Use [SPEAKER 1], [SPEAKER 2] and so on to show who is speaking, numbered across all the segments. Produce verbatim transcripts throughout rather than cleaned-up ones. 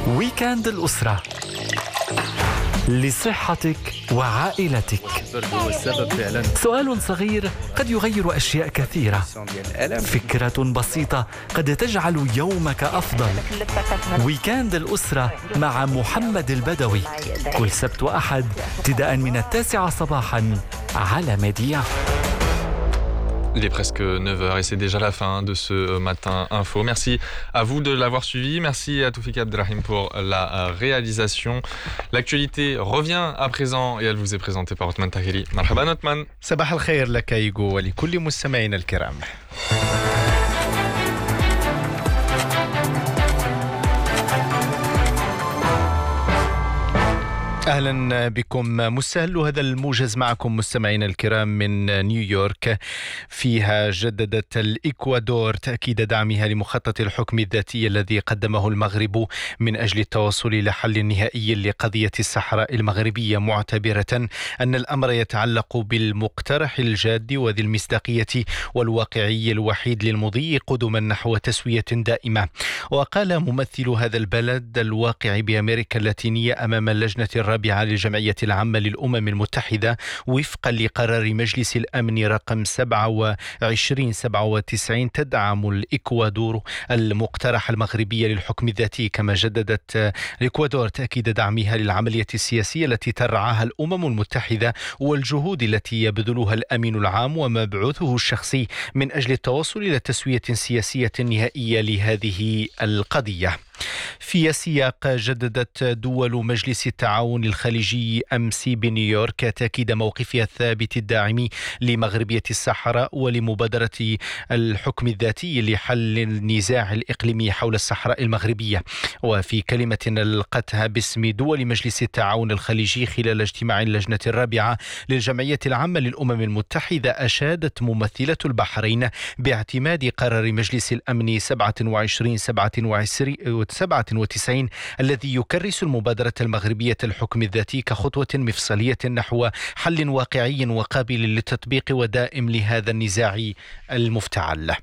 [SPEAKER 1] ويكاند الأسرة لصحتك وعائلتك. سؤال صغير قد يغير أشياء كثيرة. فكرة بسيطة قد تجعل يومك أفضل. ويكاند الأسرة مع محمد البدوي كل سبت وأحد ابتداء من التاسعة صباحا على ميديا.
[SPEAKER 2] Il est presque neuf heures et c'est déjà la fin de ce matin info. Merci à vous de l'avoir suivi. Merci à Toufik Abdelrahim pour la réalisation. L'actualité revient à présent et elle vous est présentée par Othman Tahiri. Marhaban Othman.
[SPEAKER 3] صباح الخير لك يجو ولكل مستمعينا الكرام. أهلا بكم. مستهل هذا الموجز معكم مستمعينا الكرام من نيويورك. فيها جددت الإكوادور تأكيد دعمها لمخطط الحكم الذاتي الذي قدمه المغرب من أجل التوصل إلى حل نهائي لقضية الصحراء المغربية، معتبرة أن الأمر يتعلق بالمقترح الجاد وذي المصداقية والواقعي الوحيد للمضي قدما نحو تسوية دائمة. وقال ممثل هذا البلد الواقع بأمريكا اللاتينية أمام اللجنة الرابعة للجمعية العامة للأمم المتحدة وفقا لقرار مجلس الأمن رقم سبعة وعشرين سبعة وتسعين تدعم الإكوادور المقترح المغربي للحكم الذاتي. كما جددت الإكوادور تأكيد دعمها للعملية السياسية التي ترعاها الأمم المتحدة والجهود التي يبذلها الأمين العام ومبعوثه الشخصي من أجل التوصل إلى تسوية سياسية نهائية لهذه القضية. في سياق جددت دول مجلس التعاون الخليجي أمس بنيويورك تأكيد موقفها الثابت الداعم لمغربية الصحراء ولمبادرة الحكم الذاتي لحل النزاع الإقليمي حول الصحراء المغربية. وفي كلمة ألقتها باسم دول مجلس التعاون الخليجي خلال اجتماع اللجنة الرابعة للجمعية العامة للأمم المتحدة، أشادت ممثلة البحرين باعتماد قرار مجلس الأمن سبعة وعشرين سبعة وتسعين الذي يكرس المبادرة المغربية الحكم الذاتي كخطوة مفصلية نحو حل واقعي وقابل للتطبيق ودائم لهذا النزاع المفتعل.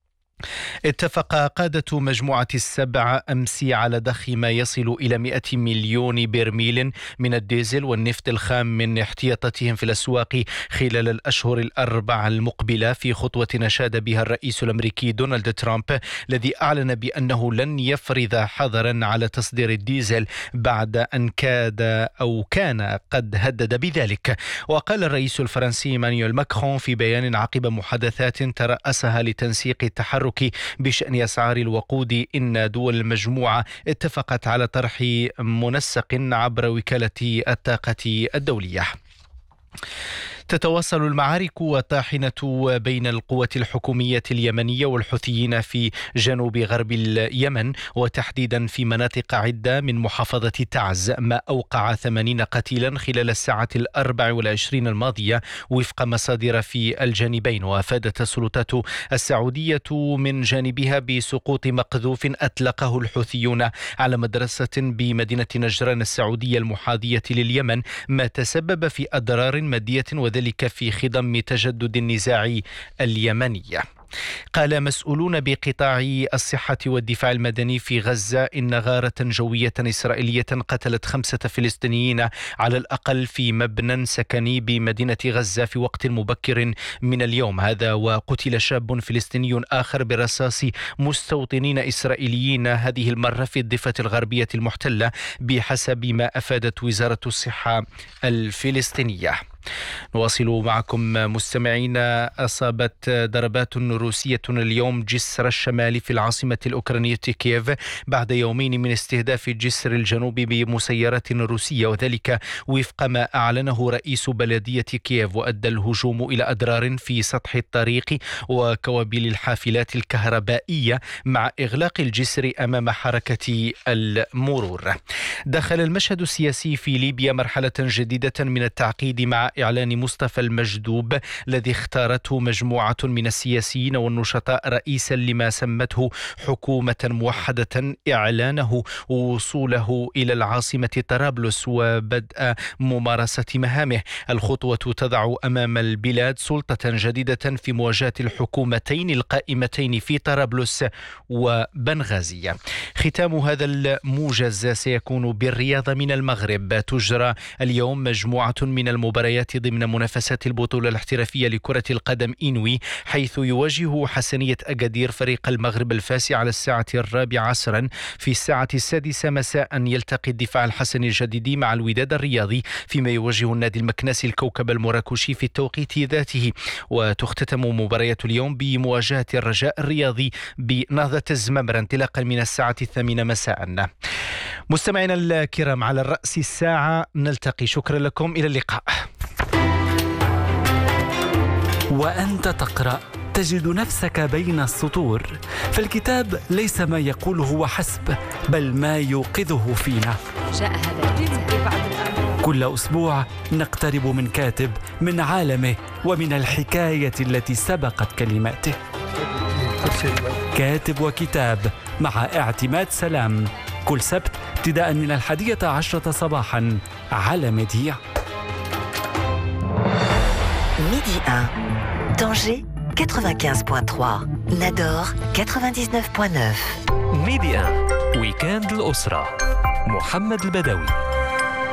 [SPEAKER 3] اتفق قادة مجموعة السبع أمس على ضخ ما يصل إلى مئة مليون برميل من الديزل والنفط الخام من احتياطاتهم في الأسواق خلال الأشهر الأربع المقبلة، في خطوة نشاد بها الرئيس الأمريكي دونالد ترامب الذي أعلن بأنه لن يفرض حظرا على تصدير الديزل بعد أن كاد أو كان قد هدد بذلك. وقال الرئيس الفرنسي إيمانويل ماكرون في بيان عقب محادثات ترأسها لتنسيق التحرك بشأن أسعار الوقود إن دول المجموعة اتفقت على طرح منسق عبر وكالة الطاقة الدولية. تتواصل المعارك والطاحنة بين القوات الحكومية اليمنية والحوثيين في جنوب غرب اليمن وتحديدا في مناطق عدة من محافظة تعز، ما أوقع ثمانين قتيلا خلال الساعة الأربع والعشرين الماضية وفق مصادر في الجانبين. وأفادت السلطات السعودية من جانبها بسقوط مقذوف أطلقه الحوثيون على مدرسة بمدينة نجران السعودية المحاذية لليمن، ما تسبب في أضرار مادية وذلك في خضم تجدد النزاع اليمني. قال مسؤولون بقطاع الصحة والدفاع المدني في غزة إن غارة جوية إسرائيلية قتلت خمسة فلسطينيين على الأقل في مبنى سكني بمدينة غزة في وقت مبكر من اليوم هذا، وقتل شاب فلسطيني آخر برصاص مستوطنين إسرائيليين هذه المرة في الضفة الغربية المحتلة بحسب ما أفادت وزارة الصحة الفلسطينية. نواصل معكم مستمعين. أصابت ضربات روسية اليوم جسر الشمال في العاصمة الأوكرانية كييف بعد يومين من استهداف الجسر الجنوبي بمسيرات روسية، وذلك وفق ما أعلنه رئيس بلدية كييف. وأدى الهجوم إلى أضرار في سطح الطريق وكوابل الحافلات الكهربائية مع إغلاق الجسر أمام حركة المرور. دخل المشهد السياسي في ليبيا مرحلة جديدة من التعقيد مع إعلان مصطفى المجذوب الذي اختارته مجموعة من السياسيين والنشطاء رئيسا لما سمته حكومة موحدة، إعلانه وصوله إلى العاصمة طرابلس وبدء ممارسة مهامه. الخطوة تضع أمام البلاد سلطة جديدة في مواجهة الحكومتين القائمتين في طرابلس وبنغازي. ختام هذا الموجز سيكون بالرياض من المغرب. تجرى اليوم مجموعة من المباريات ضمن منافسات البطولة الاحترافية لكرة القدم إنوي، حيث يواجه حسنية أكادير فريق المغرب الفاسي على الساعة الرابعة عصرا. في الساعة السادسة مساء يلتقي الدفاع الحسني الجديدي مع الوداد الرياضي، فيما يواجه النادي المكناسي الكوكب المراكشي في التوقيت ذاته. وتختتم مباريات اليوم بمواجهة الرجاء الرياضي بنهضة الزمامرة انطلاقا من الساعة الثامنة مساء. مستمعينا الكرام، على الرأس الساعة نلتقي. شكرا لكم، إلى اللقاء.
[SPEAKER 1] وأنت تقرأ تجد نفسك بين السطور، فالكتاب ليس ما يقوله وحسب، بل ما يوقظه فينا.
[SPEAKER 4] جاء هذا
[SPEAKER 1] كل أسبوع نقترب من كاتب، من عالمه ومن الحكاية التي سبقت كلماته. كاتب وكتاب مع اعتماد سلام، كل سبت ابتداء من الحادية عشرة صباحا على ميديا.
[SPEAKER 5] Midi un, Tanger quatre-vingt-quinze virgule trois, Nador quatre-vingt-dix-neuf virgule neuf.
[SPEAKER 6] ميدي واحد، ويكاند الأسرة، محمد البدوي.